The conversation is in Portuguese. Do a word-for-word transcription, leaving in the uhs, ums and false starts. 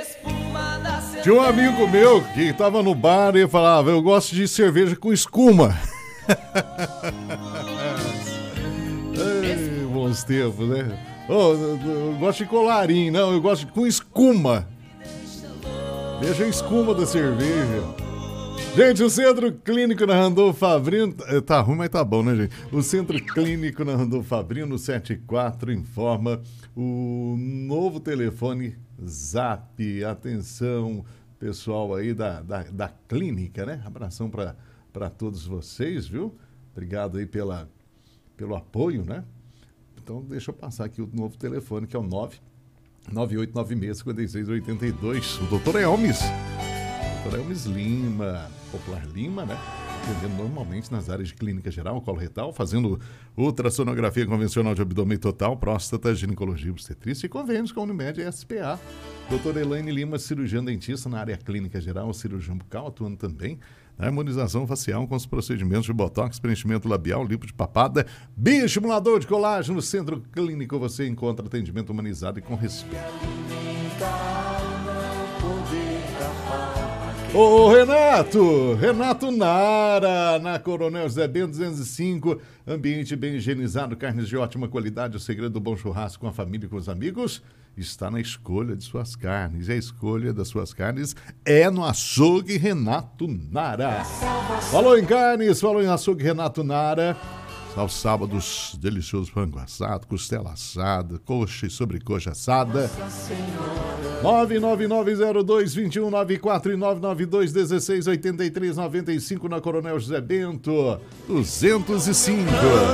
Tinha um amigo meu que tava no bar e falava, eu gosto de cerveja com escuma. Ei, bons tempos, né? Oh, eu, eu gosto de colarinho, não, eu gosto de, com escuma. Deixa a escuma da cerveja. Gente, o Centro Clínico na Randolfo Fabrino... Tá ruim, mas tá bom, né, gente? O Centro Clínico na Randolfo Fabrino setenta e quatro informa o novo telefone Zap. Atenção, pessoal aí da, da, da clínica, né? Abração para todos vocês, viu? Obrigado aí pela, pelo apoio, né? Então, deixa eu passar aqui o novo telefone, que é o nove nove oito nove seis, cinco seis oito dois. O doutor Elmes. doutor Elmes Lima, Popular Lima, né? Atendendo normalmente nas áreas de clínica geral, colo retal, fazendo ultrassonografia convencional de abdômen total, próstata, ginecologia, obstetrícia e convênios com a Unimed e S P A. doutora Elaine Lima, cirurgiã dentista na área clínica geral, cirurgião bucal, atuando também na harmonização facial com os procedimentos de botox, preenchimento labial, lipo de papada, bioestimulador de colágeno. No Centro Clínico você encontra atendimento humanizado e com respeito. Ô, Renato, Renato Nara, na Coronel José Bento duzentos e cinco, ambiente bem higienizado, carnes de ótima qualidade, o segredo do bom churrasco com a família e com os amigos está na escolha de suas carnes, e a escolha das suas carnes é no Açougue Renato Nara. Falou em carnes, falou em Açougue Renato Nara. Aos sábados, delicioso frango assado, costela assada, coxa e sobrecoxa assada. nove nove nove zero dois, dois um nove quatro e nove nove dois, um seis oito três nove cinco na Coronel José Bento duzentos e cinco.